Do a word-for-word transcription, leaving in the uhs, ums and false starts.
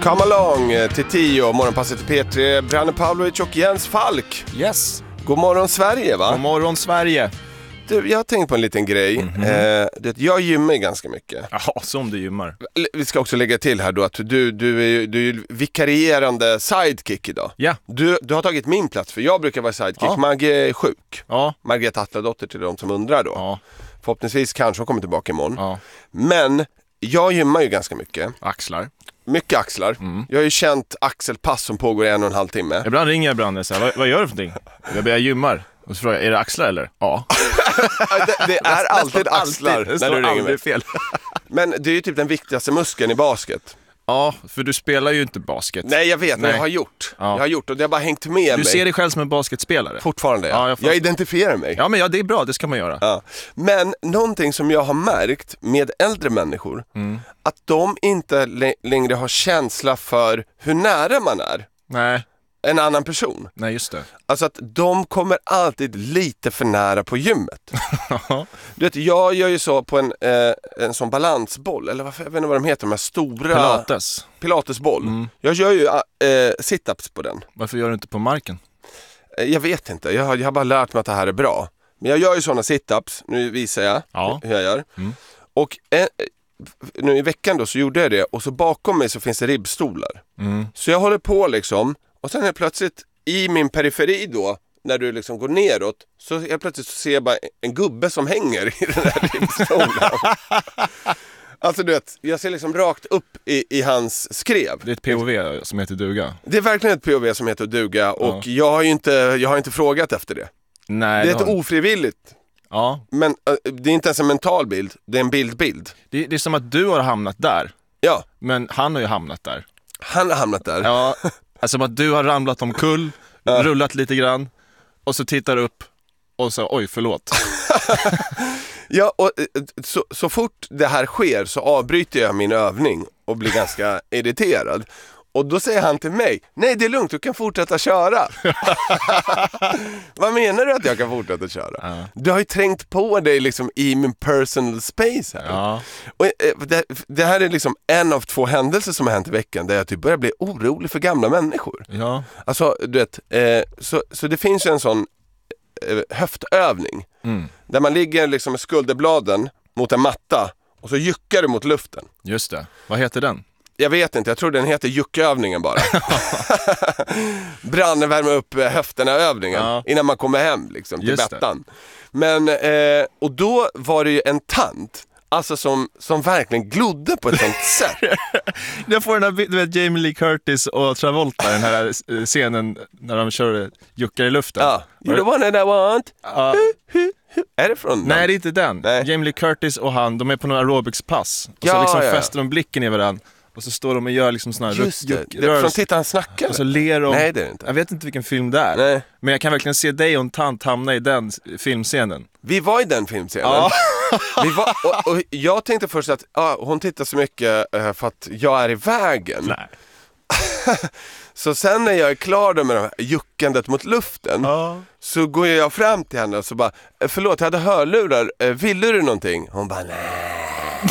Come along till tio, morgonpasset till P tre, Branne Pavlovic och Jens Falk. Yes. God morgon Sverige, va? God morgon Sverige. Du, jag har tänkt på en liten grej. Mm-hmm. eh, det, Jag gymmar ganska mycket. Jaha, som du gymmar. Vi ska också lägga till här då att du, du, är, du är vikarierande sidekick idag. Ja. Du, du har tagit min plats, för jag brukar vara sidekick. Ja. Maggie är sjuk. Ja. Margareta Atladotter till de som undrar då. Ja. Förhoppningsvis kanske hon kommer tillbaka imorgon. Ja. Men jag gymmar ju ganska mycket. Axlar. Mycket axlar. Mm. Jag har ju känt axelpass som pågår i en och en halv timme. Ibland ringer jag Branne och säger, vad, vad gör du för någonting? Jag börjar gymmar. Och så frågar jag, är det axlar eller? Ja. det, det är alltid axlar alltid. när du ringer mig. Fel. Men det är ju typ den viktigaste muskeln i basket. Ja, för du spelar ju inte basket. Nej, jag vet, men Nej. jag har gjort. Ja. Jag har gjort och det har bara hängt med Du mig. ser dig själv som en basketspelare? Fortfarande, ja. Ja, jag jag, får... jag identifierar mig. Ja, men ja, det är bra, det ska man göra. Ja. Men någonting som jag har märkt med äldre människor, mm. att de inte l- längre har känsla för hur nära man är. Nej. En annan person. Nej, just det. Alltså att de kommer alltid lite för nära på gymmet. Du vet, jag gör ju så på en, eh, en sån balansboll. Eller vad, jag vet inte vad de heter, de här stora... Pilates. Pilatesboll. Mm. Jag gör ju eh, sit-ups på den. Varför gör du inte på marken? Eh, jag vet inte, jag har, jag har bara lärt mig att det här är bra. Men jag gör ju såna sit-ups, nu visar jag ja. hur jag gör. Mm. Och eh, nu i veckan då så gjorde jag det. Och så bakom mig så finns det ribbstolar. Mm. Så jag håller på liksom... Och sen är plötsligt i min periferi då, när du liksom går neråt, så helt plötsligt så ser jag bara en gubbe som hänger i den här ribbstolen. Alltså du vet, jag ser liksom rakt upp i, i hans skrev. Det är ett P O V som heter duga. Det är verkligen ett P O V som heter duga och ja. jag har ju inte, jag har inte frågat efter det. Nej, det är det ett har... ofrivilligt. Ja. Men uh, det är inte ens en mental bild, det är en bild-bild. Det, det är som att du har hamnat där. Ja. Men han har ju hamnat där. Han har hamnat där. Ja. Alltså som att du har ramlat omkull, ja. rullat lite grann och så tittar upp och så, oj förlåt. Ja, och så, så fort det här sker så avbryter jag min övning och blir ganska irriterad. Och då säger han till mig, nej det är lugnt, du kan fortsätta köra. Vad menar du att jag kan fortsätta köra? Ja. Du har ju trängt på dig liksom i min personal space här. Ja. Och det, det här är liksom en av två händelser som har hänt i veckan där jag typ börjar bli orolig för gamla människor. Ja. Alltså, du vet, eh, så, så det finns ju en sån eh, höftövning mm. där man ligger liksom med skulderbladen mot en matta och så juckar du mot luften. Just det. Vad heter den? Jag vet inte, jag tror den heter juckövningen bara. Branne värma upp höfterna övningen ja. innan man kommer hem liksom, till Bettan. Men, eh, och då var det ju en tant, alltså som, som verkligen glodde på ett sånt sätt. Jag får den här, du vet, Jamie Lee Curtis och Travolta, den här scenen när de kör juckar i luften. Ja, you the one that I want. Ja. Är det från den? Nej, det är inte den. Nej. Jamie Lee Curtis och han, de är på någon aerobics-pass. Och ja, så liksom ja. fäster de blicken i varandra. Och så står de och gör liksom såna här Just det, det är från Titta han snackar. Och så ler de. Nej, det är det inte. Jag vet inte vilken film det är. Nej. Men jag kan verkligen se dig och en tant hamna i den filmscenen. Vi var i den filmscenen. Ja. Vi var, och, och jag tänkte först att ah, hon tittar så mycket uh, för att jag är i vägen. Nej. Så sen när jag är klar med det här juckandet mot luften ja. så går jag fram till henne och så bara, förlåt jag hade hörlurar, ville du någonting? Hon bara, nej.